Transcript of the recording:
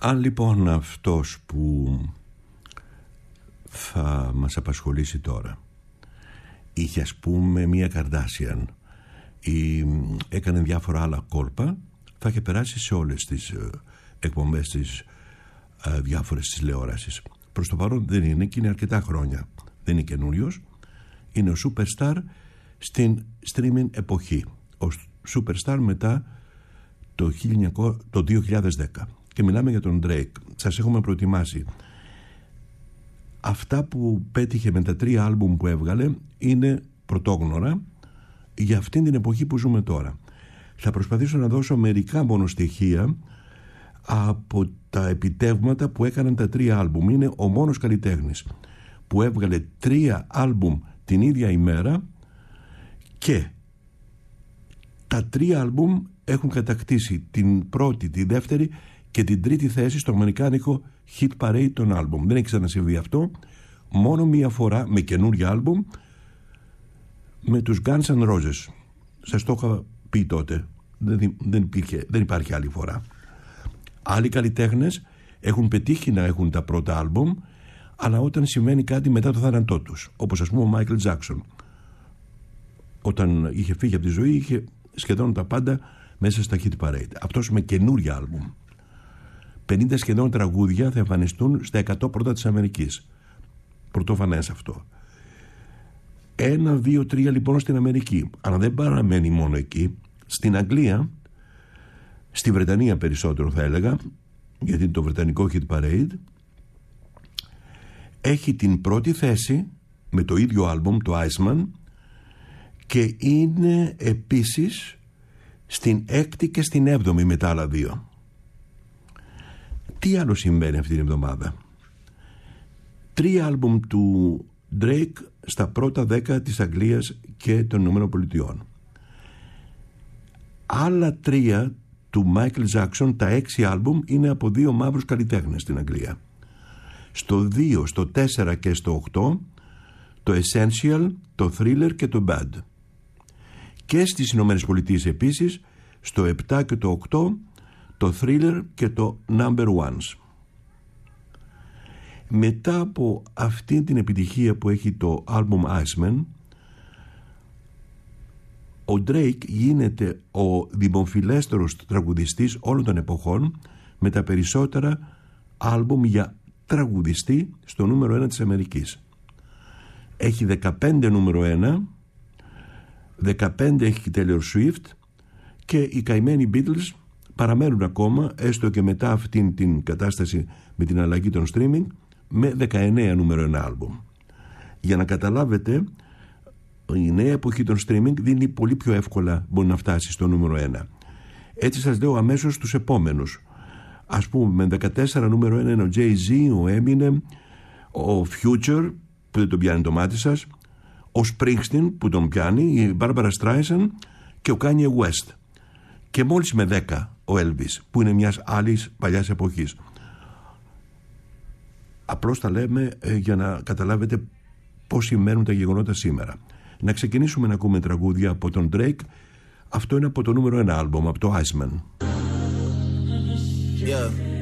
Αν λοιπόν αυτός που θα μας απασχολήσει τώρα είχε ας πούμε μία Καρντάσιαν ή έκανε διάφορα άλλα κόλπα, θα είχε περάσει σε όλες τις εκπομπές της διάφορες της τηλεόρασης. Προς το παρόν δεν είναι και είναι αρκετά χρόνια. Δεν είναι καινούριος. Είναι ο superstar στην streaming εποχή. Ο superstar μετά το 2010. Και μιλάμε για τον Drake. Σας έχουμε προετοιμάσει. Αυτά που πέτυχε με τα 3 άλμπουμ που έβγαλε είναι πρωτόγνωρα για αυτήν την εποχή που ζούμε τώρα. Θα προσπαθήσω να δώσω μερικά μόνο στοιχεία από τα επιτεύγματα που έκαναν τα 3 άλμπουμ. Είναι ο μόνος καλλιτέχνης που έβγαλε 3 άλμπουμ την ίδια ημέρα και τα 3 άλμπουμ έχουν κατακτήσει την πρώτη, τη δεύτερη και την τρίτη θέση στο αμερικάνικο Hit Parade των άλμπουμ. Δεν έχει ξανασυμβεί αυτό. Μόνο μία φορά με καινούργια άλμπουμ με τους Guns N' Roses. Σας το είχα πει τότε. Δεν υπάρχει άλλη φορά. Άλλοι καλλιτέχνες έχουν πετύχει να έχουν τα πρώτα άλμπουμ, αλλά όταν συμβαίνει κάτι μετά το θάνατό τους, όπως ας πούμε ο Μάικλ Τζάκσον, όταν είχε φύγει από τη ζωή είχε σχεδόν τα πάντα μέσα στα Hit Parade. Αυτός με καινούρια άλμπουμ. 50 σχεδόν τραγούδια θα εμφανιστούν στα 100 πρώτα της Αμερικής. Πρωτοφανές αυτό. 1, 2, 3 λοιπόν στην Αμερική. Αλλά δεν παραμένει μόνο εκεί. Στην Αγγλία, στη Βρετανία περισσότερο θα έλεγα, γιατί είναι το βρετανικό Hit Parade, έχει την πρώτη θέση με το ίδιο άλμπουμ, το Iceman, και είναι επίσης στην 6η και στην 7η με τα άλλα 2. Τι άλλο συμβαίνει αυτή την εβδομάδα? 3 άλμπουμ του Drake στα πρώτα 10 της Αγγλίας και των Ηνωμένων Πολιτειών. Άλλα 3 του Michael Jackson, τα 6 άλμπουμ είναι από 2 μαύρους καλλιτέχνες στην Αγγλία. Στο 2, στο 4 και στο 8 το Essential, το Thriller και το Bad. Και στις Ηνωμένες Πολιτείες επίσης στο 7 και το 8 το Thriller και το Number Ones. Μετά από αυτή την επιτυχία που έχει το άλμπουμ Iceman, ο Drake γίνεται ο δημοφιλέστερος τραγουδιστής όλων των εποχών με τα περισσότερα άλμπουμ για τραγουδιστή στο νούμερο 1 της Αμερικής. Έχει 15 νούμερο 1, 15 έχει η Taylor Swift και οι καημένοι Beatles παραμένουν ακόμα, έστω και μετά αυτήν την κατάσταση με την αλλαγή των streaming, με 19 νούμερο 1 άλμπουμ. Για να καταλάβετε, η νέα εποχή των streaming δίνει πολύ πιο εύκολα μπορεί να φτάσει στο νούμερο 1. Έτσι σας λέω αμέσως τους επόμενους. Ας πούμε με 14 νούμερο 1 είναι ο Jay-Z, ο Eminem, ο Future που δεν τον πιάνει το μάτι σας, ο Springsteen που τον πιάνει, η Barbara Streisand και ο Kanye West. Και μόλις με 10 ο Elvis που είναι μιας άλλης παλιάς εποχής. Απλώς τα λέμε για να καταλάβετε πώς σημαίνουν τα γεγονότα σήμερα. Να ξεκινήσουμε να ακούμε τραγούδια από τον Drake. Αυτό είναι από το νούμερο 1 άλμπομ, από το Iceman. Yeah.